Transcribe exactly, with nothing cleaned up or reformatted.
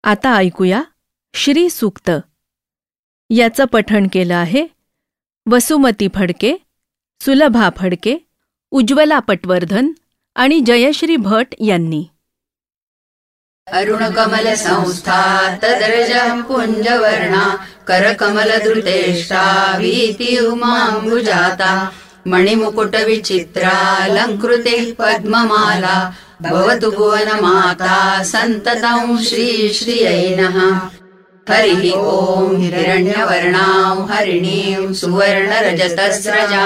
आता ऐकूया श्री सूक्त. याचं पठण केलं आहे वसुमती फडके, सुलभा फडके, उज्ज्वला पटवर्धन आणि जयश्री भट यांनी. अरुणकमल संस्था तदर्जः पुञ्जवर्णा करकमलधृतेष्टा वीति उमाम्बुजाता मणिमुकुटविचित्रालङ्कृते पद्ममाला भवतु भुवनमाता सन्ततं श्रीश्रियै नः. हरिः ओं हिरण्यवर्णां हरिणीं सुवर्णरजतस्रजां